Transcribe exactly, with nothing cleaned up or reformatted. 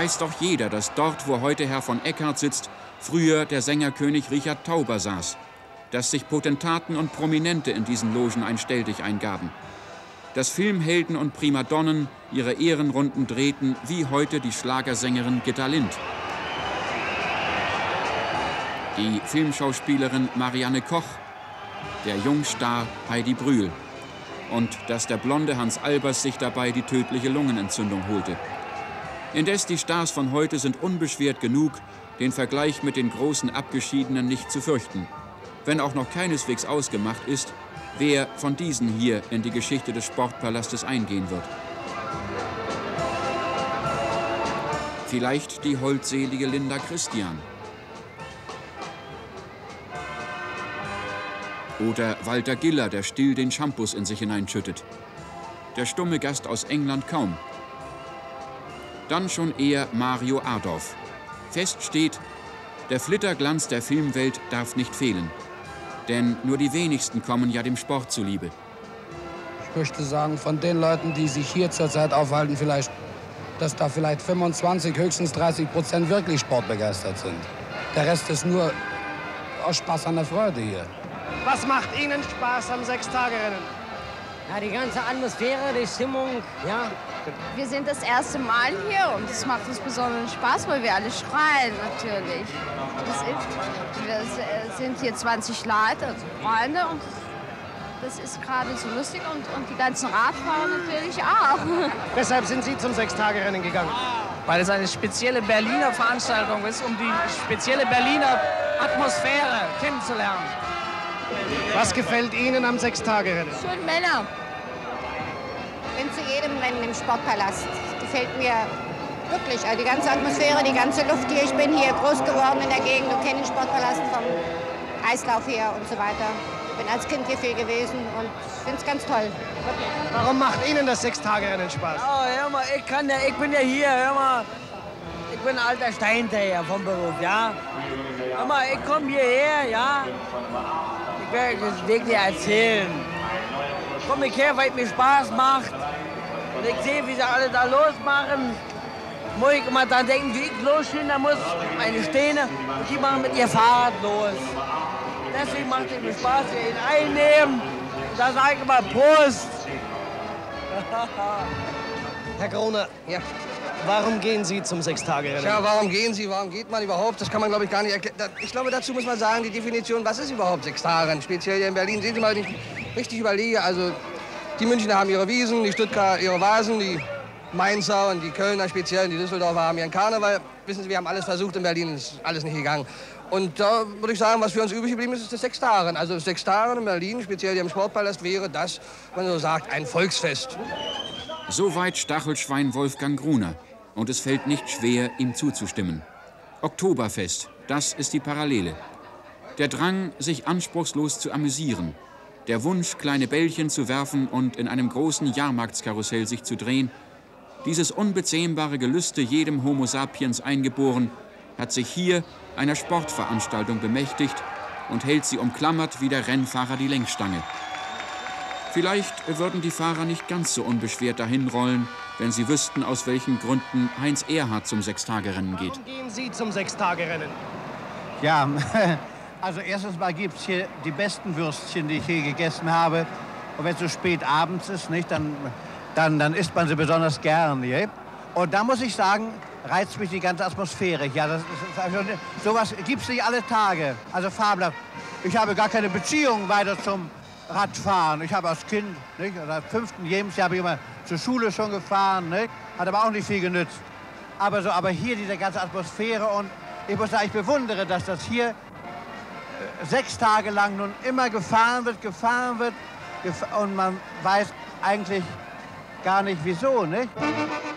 weiß doch jeder, dass dort, wo heute Herr von Eckhardt sitzt, früher der Sängerkönig Richard Tauber saß, dass sich Potentaten und Prominente in diesen Logen ein Stelldich eingaben, dass Filmhelden und Primadonnen ihre Ehrenrunden drehten, wie heute die Schlagersängerin Gitta Lind, die Filmschauspielerin Marianne Koch, der Jungstar Heidi Brühl und dass der blonde Hans Albers sich dabei die tödliche Lungenentzündung holte. Indes die Stars von heute sind unbeschwert genug, den Vergleich mit den großen Abgeschiedenen nicht zu fürchten, wenn auch noch keineswegs ausgemacht ist, wer von diesen hier in die Geschichte des Sportpalastes eingehen wird. Vielleicht die holdselige Linda Christian. Oder Walter Giller, der still den Shampoos in sich hineinschüttet. Der stumme Gast aus England kaum. Dann schon eher Mario Adorf. Fest steht, der Flitterglanz der Filmwelt darf nicht fehlen. Denn nur die wenigsten kommen ja dem Sport zuliebe. Ich möchte sagen, von den Leuten, die sich hier zurzeit aufhalten, vielleicht, dass da vielleicht fünfundzwanzig, höchstens dreißig Prozent wirklich sportbegeistert sind. Der Rest ist nur aus Spaß an der Freude hier. Was macht Ihnen Spaß am Sechstagerennen? Ja, die ganze Atmosphäre, die Stimmung, ja. Wir sind das erste Mal hier und es macht uns besonderen Spaß, weil wir alle schreien natürlich. Das ist, wir sind hier zwanzig Leute, also Freunde, und das ist gerade so lustig und, und die ganzen Radfahrer natürlich auch. Weshalb sind Sie zum Sechstagerennen gegangen? Weil es eine spezielle Berliner Veranstaltung ist, um die spezielle Berliner Atmosphäre kennenzulernen. Was gefällt Ihnen am Sechstagerennen? Schön Männer. Ich bin zu jedem Rennen im Sportpalast. Das gefällt mir wirklich. Also die ganze Atmosphäre, die ganze Luft hier. Ich bin hier groß geworden in der Gegend und kenne den Sportpalast vom Eislauf her und so weiter. Ich bin als Kind hier viel gewesen und finde es ganz toll. Wirklich. Warum macht Ihnen das Sechstagerennen Spaß? Oh, hör mal, ich, kann ja, ich bin ja hier, hör mal. Ich bin ein alter Steinträger vom Beruf, ja. Hör mal, ich komme hierher, ja. Ich werde das Weg dir erzählen. Ich komme her, weil es mir Spaß macht. Und ich sehe, wie sie alle da losmachen. Muss ich immer dran denken, wie ich losstehen, da muss eine stehen und die machen mit ihr Fahrrad los. Deswegen macht es mir Spaß, wir ihn einnehmen. Und da sage ich immer Prost. Herr Groner, ja. Warum gehen Sie zum Sechstagerennen? Ja, warum gehen Sie, warum geht man überhaupt? Das kann man, glaube ich, gar nicht erklären. Ich glaube, dazu muss man sagen, die Definition, was ist überhaupt Sechstagerennen? Speziell hier in Berlin, sehen Sie mal, wenn ich richtig überlege, also die Münchner haben ihre Wiesen, die Stuttgarter ihre Vasen, die Mainzer und die Kölner speziell, die Düsseldorfer haben ihren Karneval. Wissen Sie, wir haben alles versucht in Berlin, ist alles nicht gegangen. Und da würde ich sagen, was für uns übrig geblieben ist, ist das Sechstagerennen. Also das Sechstagerennen in Berlin, speziell hier im Sportpalast, wäre das, man so sagt, ein Volksfest. Soweit Stachelschwein Wolfgang Gruner. Und es fällt nicht schwer, ihm zuzustimmen. Oktoberfest, das ist die Parallele. Der Drang, sich anspruchslos zu amüsieren. Der Wunsch, kleine Bällchen zu werfen und in einem großen Jahrmarktskarussell sich zu drehen. Dieses unbezähmbare Gelüste, jedem Homo sapiens eingeboren, hat sich hier einer Sportveranstaltung bemächtigt und hält sie umklammert wie der Rennfahrer die Lenkstange. Vielleicht würden die Fahrer nicht ganz so unbeschwert dahinrollen, wenn sie wüssten, aus welchen Gründen Heinz Erhardt zum Sechstagerennen geht. Warum gehen Sie zum Sechstagerennen? Ja, also erstens mal gibt es hier die besten Würstchen, die ich je gegessen habe. Und wenn es so spät abends ist, nicht, dann, dann, dann isst man sie besonders gern. Nicht? Und da muss ich sagen, reizt mich die ganze Atmosphäre. Ja, das ist, also, sowas gibt es nicht alle Tage. Also fabelhaft. Ich habe gar keine Beziehung weiter zum Radfahren. Ich habe als Kind, nicht, seit fünften Lebensjahr habe ich immer zur Schule schon gefahren, nicht, hat aber auch nicht viel genützt. Aber, so, aber hier diese ganze Atmosphäre und ich muss sagen, ich bewundere, dass das hier äh, sechs Tage lang nun immer gefahren wird, gefahren wird gef und man weiß eigentlich gar nicht wieso, nicht?